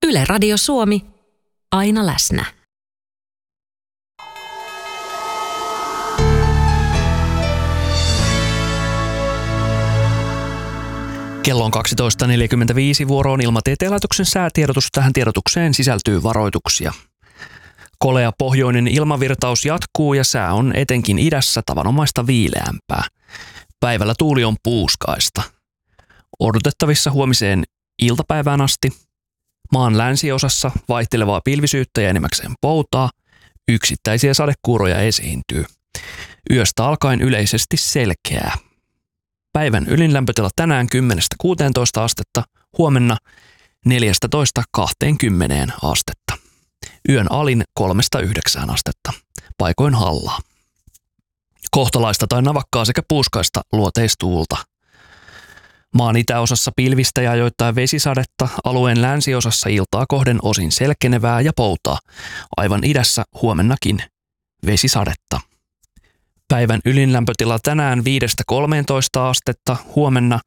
Yle Radio Suomi, aina läsnä. Kello on 12.45, vuoroon Ilmatieteen laitoksen säätiedotus. Tähän tiedotukseen sisältyy varoituksia. Kolea pohjoinen ilmavirtaus jatkuu ja sää on etenkin idässä tavanomaista viileämpää. Päivällä tuuli on puuskaista. Odotettavissa huomiseen iltapäivään asti. Maan länsiosassa vaihtelevaa pilvisyyttä ja enimmäkseen poutaa. Yksittäisiä sadekuuroja esiintyy. Yöstä alkaen yleisesti selkeää. Päivän ylinlämpötila tänään 10–16 astetta, huomenna 14–20 astetta. Yön alin 3–9 astetta, paikoin hallaa. Kohtalaista tai navakkaa sekä puuskaista luoteistuulta. Maan itäosassa pilvistä ja ajoittain vesisadetta, alueen länsiosassa iltaa kohden osin selkenevää ja poutaa. Aivan idässä huomennakin vesisadetta. Päivän ylinlämpötila tänään 5–13 astetta, huomenna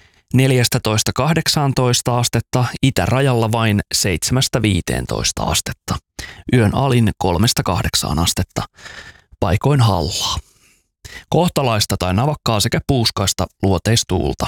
14–18 astetta, itärajalla vain 7–15 astetta. Yön alin 3–8 astetta, paikoin hallaa. Kohtalaista tai navakkaa sekä puuskaista luoteistuulta.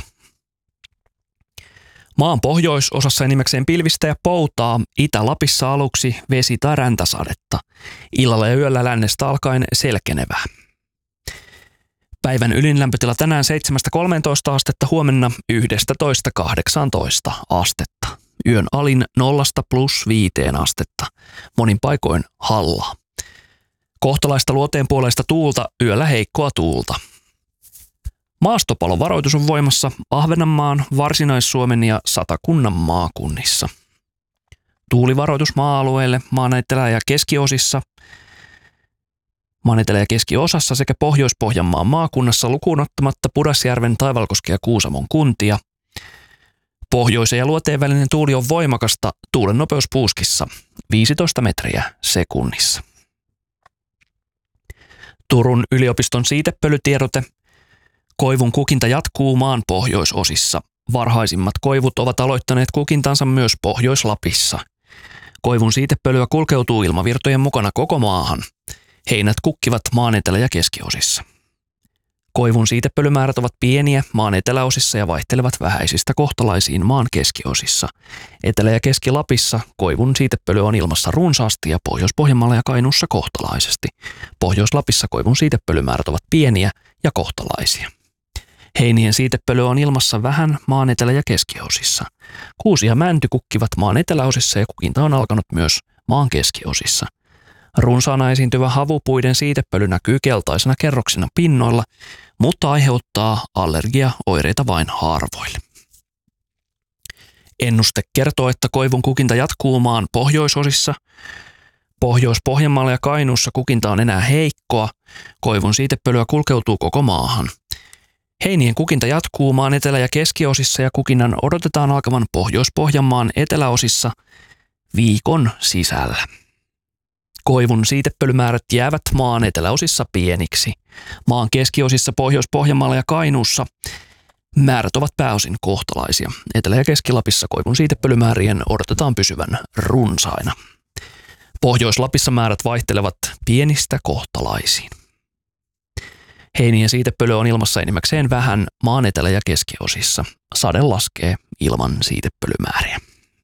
Maan pohjoisosassa enimmäkseen pilvistä ja poutaa, Itä-Lapissa aluksi vesi- tai räntäsadetta. Illalla ja yöllä lännestä alkaen selkenevää. Päivän ylinlämpötila tänään 7–13 astetta, huomenna 11–18 astetta. Yön alin 0–+5 astetta, monin paikoin hallaa. Kohtalaista luoteenpuoleista tuulta, yöllä heikkoa tuulta. Maastopalovaroitus on voimassa Ahvenanmaan, Varsinais-Suomen ja Satakunnan maakunnissa. Tuulivaroitus maa-alueelle maan etelä- ja keskiosissa, maan etelä- ja keskiosassa sekä Pohjois-Pohjanmaan maakunnassa lukuun ottamatta Pudasjärven, Taivalkosken ja Kuusamon kuntia. Pohjoisen ja luoteen välinen tuuli on voimakasta, tuulen nopeus puuskissa 15 metriä sekunnissa. Turun yliopiston siitepölytiedote. Koivun kukinta jatkuu maan pohjoisosissa. Varhaisimmat koivut ovat aloittaneet kukintansa myös Pohjois-Lapissa. Koivun siitepölyä kulkeutuu ilmavirtojen mukana koko maahan. Heinät kukkivat maan etelä- ja keskiosissa. Koivun siitepölymäärät ovat pieniä maan eteläosissa ja vaihtelevat vähäisistä kohtalaisiin maan keskiosissa. Etelä- ja Keski-Lapissa koivun siitepöly on ilmassa runsaasti ja Pohjois-Pohjanmaalla ja Kainuussa kohtalaisesti. Pohjois-Lapissa koivun siitepölymäärät ovat pieniä ja kohtalaisia. Heinien siitepöly on ilmassa vähän maan etelä- ja keskiosissa. Kuusi ja mänty kukkivat maan eteläosissa ja kukinta on alkanut myös maan keskiosissa. Runsaana esiintyvä havupuiden siitepöly näkyy keltaisena kerroksina pinnoilla, mutta aiheuttaa allergiaoireita vain harvoille. Ennuste kertoo, että koivun kukinta jatkuu maan pohjoisosissa. Pohjois-Pohjanmaalla ja Kainuussa kukinta on enää heikkoa. Koivun siitepölyä kulkeutuu koko maahan. Heinien kukinta jatkuu maan etelä- ja keskiosissa ja kukinnan odotetaan alkavan Pohjois-Pohjanmaan eteläosissa viikon sisällä. Koivun siitepölymäärät jäävät maan eteläosissa pieniksi. Maan keskiosissa Pohjois-Pohjanmaalla ja Kainuussa määrät ovat pääosin kohtalaisia. Etelä- ja Keski-Lapissa koivun siitepölymäärien odotetaan pysyvän runsaina. Pohjois-Lapissa määrät vaihtelevat pienistä kohtalaisiin. Heinien siitepöly on ilmassa enimmäkseen vähän maan etelä- ja keskiosissa. Sade laskee ilman siitepölymääriä.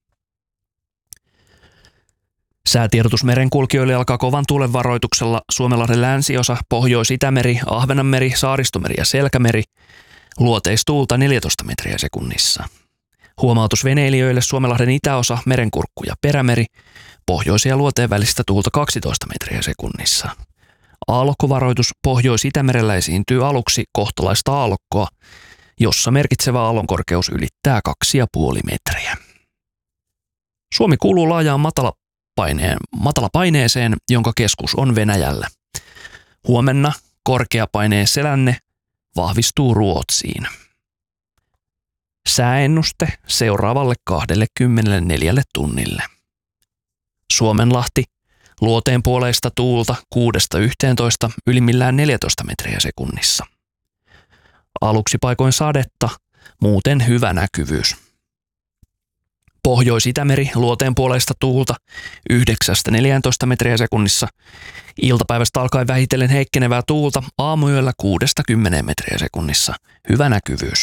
Säätiedotus merenkulkijoille alkaa kovan tuulen varoituksella Suomenlahden länsiosa, Pohjois-Itämeri, Ahvenanmeri, Saaristomeri ja Selkämeri. Luoteistuulta 14 metriä sekunnissa. Huomautus veneilijöille Suomenlahden itäosa, Merenkurkku ja Perämeri. Pohjois- ja luoteen välistä tuulta 12 metriä sekunnissa. Aallokkovaroitus Pohjois-Itämerellä esiintyy aluksi kohtalaista aallokkoa, jossa merkitsevä aallonkorkeus ylittää 2,5 metriä. Suomi kuuluu laajaan matalapaineeseen, jonka keskus on Venäjällä. Huomenna korkeapaineen selänne vahvistuu Ruotsiin. Sääennuste seuraavalle 24 tunnille. Suomenlahti, luoteenpuoleista tuulta 6–11, ylimmillään 14 metriä sekunnissa. Aluksi paikoin sadetta, muuten hyvä näkyvyys. Pohjois-Itämeri luoteenpuoleista tuulta 9–14 metriä sekunnissa. Iltapäivästä alkaen vähitellen heikkenevää tuulta aamuyöllä 6–10 metriä sekunnissa. Hyvä näkyvyys.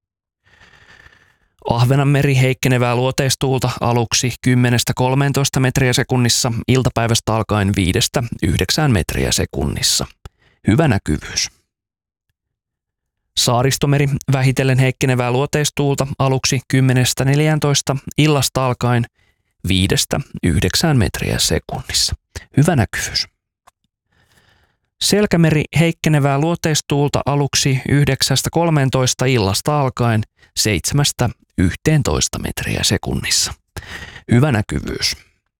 Ahvenanmeri heikkenevää luoteistuulta aluksi 10–13 metriä sekunnissa. Iltapäivästä alkaen 5–9 metriä sekunnissa. Hyvä näkyvyys. Saaristomeri vähitellen heikkenevää luoteistuulta aluksi 10–14, illasta alkaen 5–9 metriä sekunnissa. Hyvä näkyvyys. Selkämeri heikkenevää luoteistuulta aluksi 9–13, illasta alkaen 7–11 metriä sekunnissa. Hyvä näkyvyys.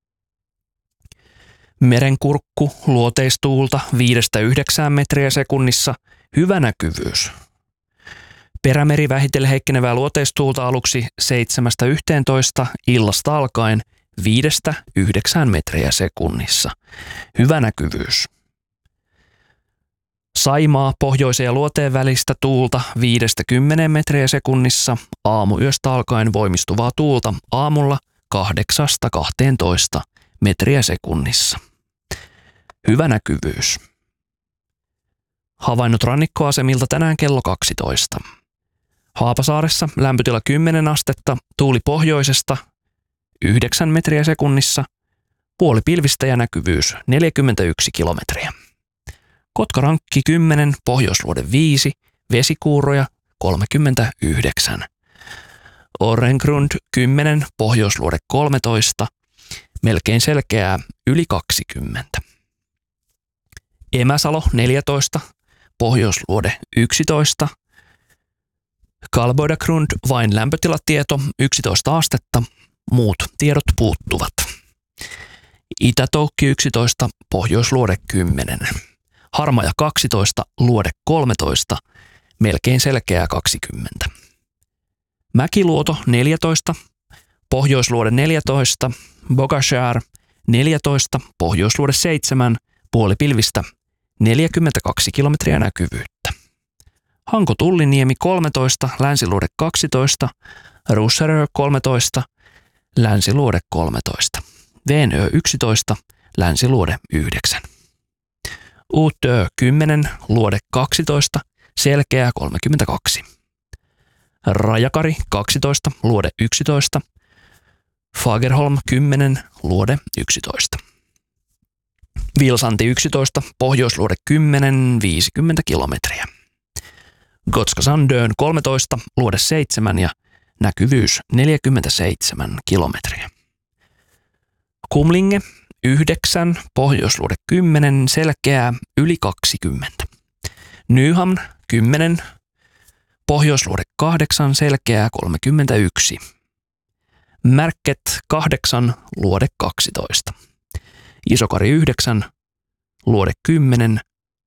Merenkurkku luoteistuulta 5–9 metriä sekunnissa. Hyvä näkyvyys. Perämeri vähitellen heikkenevää luoteistuulta aluksi 7–11, illasta alkaen 5–9 metriä sekunnissa. Hyvä näkyvyys. Saimaa pohjoisen ja luoteen välistä tuulta 5–10 metriä sekunnissa. Aamuyöstä alkaen voimistuvaa tuulta aamulla 8–12 metriä sekunnissa. Hyvä näkyvyys. Havainnot rannikkoasemilta tänään kello 12. Haapasaaressa lämpötila 10 astetta, tuuli pohjoisesta 9 metriä sekunnissa, puoli pilvistä ja näkyvyys 41 kilometriä. Kotkarankki 10, pohjoisluode 5, vesikuuroja 39. Orrengrund 10, pohjoisluode 13, melkein selkeää yli 20. Emäsalo 14, pohjoisluode 11. Kalboidagrund vain lämpötilatieto 11 astetta, muut tiedot puuttuvat. Itätoukki 11, pohjoisluode 10. Harmaja 12, luode 13, melkein selkeää 20. Mäkiluoto 14, pohjoisluode 14, Bogashär 14, pohjoisluode 7, puoli pilvistä 42 kilometriä näkyvyyttä. Hanko-Tulliniemi 13, länsiluode 12, Russerö 13, länsiluode 13, Veenö 11, länsiluode 9. Uutö 10, luode 12, selkeää 32. Rajakari 12, luode 11, Fagerholm 10, luode 11. Vilsanti 11, pohjoisluode 10, 50 kilometriä. Gotska Sandön 13, luode 7 ja näkyvyys 47 kilometriä. Kumlinge 9, pohjoisluode 10, selkeää yli 20. Nyhamn 10, pohjoisluode 8, selkeää 31. Märket 8, luode 12. Isokari 9, luode 10,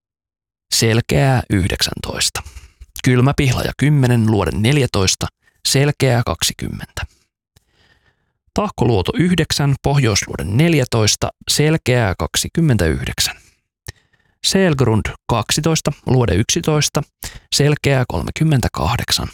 selkeää 19. Kylmäpihlaja 10, luode 14, selkeää 20. Tahkoluoto 9, pohjoisluode 14, selkeää 29. Selgrund 12, luode 11, selkeää 38.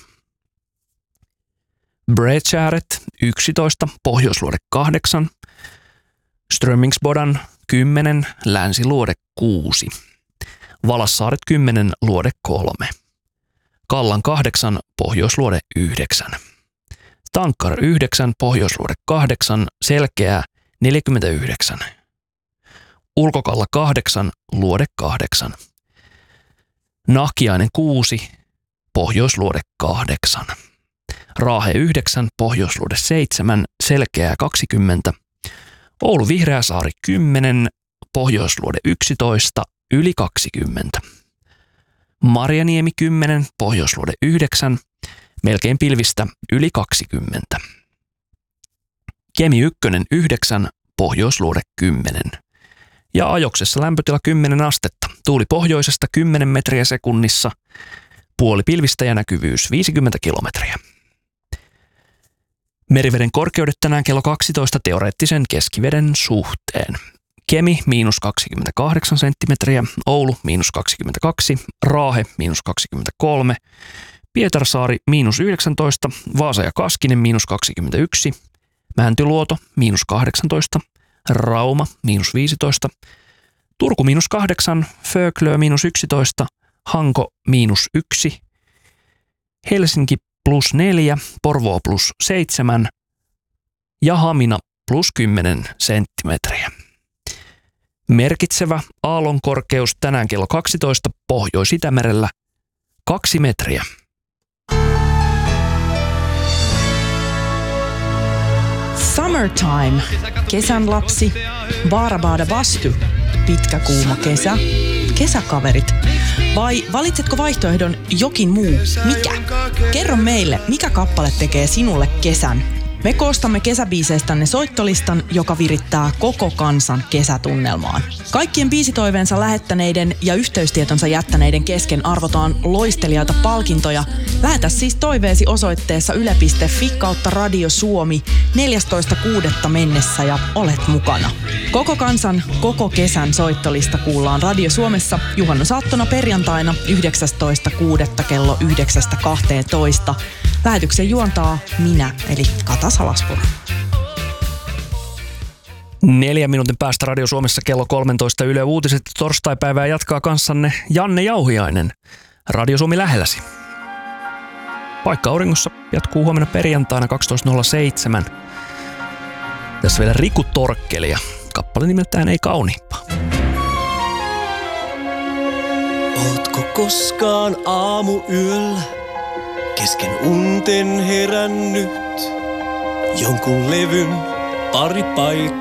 Bredkäret 11, pohjoisluode 8, Strömingsbodan 10, länsiluode 6. Valassaaret 10, luode 3. Kallan 8, pohjoisluode 9. Tankkar 9, pohjoisluode 8, selkeää 49. Ulkokalla 8, luode 8. Nahkiainen 6, pohjoisluode 8. Raahe 9, pohjoisluode 7, selkeää 20. Oulu Vihreäsaari 10, pohjoisluode 11, yli 20. Marjaniemi 10, pohjoisluode 9, melkein pilvistä yli 20. Kemi 1, 9, pohjoisluode 10. Ja Ajoksessa lämpötila 10 astetta, tuuli pohjoisesta 10 metriä sekunnissa, puoli pilvistä ja näkyvyys 50 kilometriä. Meriveden korkeudet tänään kello 12 teoreettisen keskiveden suhteen. Kemi -28 senttimetriä, Oulu -22, Raahe -23, Pietarsaari -19, Vaasa ja Kaskinen -21, Mäntyluoto -18, Rauma -15, Turku -8, Föglö -11, Hanko -1, Helsinki +4, Porvoo +7 ja Hamina +10 senttimetriä. Merkitsevä aallonkorkeus tänään kello 12 Pohjois-Itämerellä 2 metriä. Summertime, kesän lapsi, Baarabaada Bastu, pitkä kuuma kesä, kesäkaverit. Vai valitsetko vaihtoehdon jokin muu? Mikä? Kerro meille, mikä kappale tekee sinulle kesän. Me koostamme kesäbiiseistänne soittolistan, joka virittää koko kansan kesätunnelmaan. Kaikkien biisitoiveensa lähettäneiden ja yhteystietonsa jättäneiden kesken arvotaan loistelijaita palkintoja. Lähetä siis toiveesi osoitteessa yle.fi/Radio Suomi 14.6. mennessä ja olet mukana. Koko kansan, koko kesän soittolista kuullaan Radio Suomessa juhannusaattona perjantaina 19.6. kello 9.12. Lähetyksen juontaa minä, eli Kata Salaspuro. 4 minuutin päästä Radio Suomessa kello 13 Yle Uutiset. Torstaipäivää jatkaa kanssanne Janne Jauhiainen. Radio Suomi lähelläsi. Paikka auringossa jatkuu huomenna perjantaina 12.07. Tässä vielä Riku Torkkelia. Kappale nimeltään Ei kauniimpaa. Ootko koskaan aamuyöllä kesken unten herännyt jonkun levyn pari paikkaa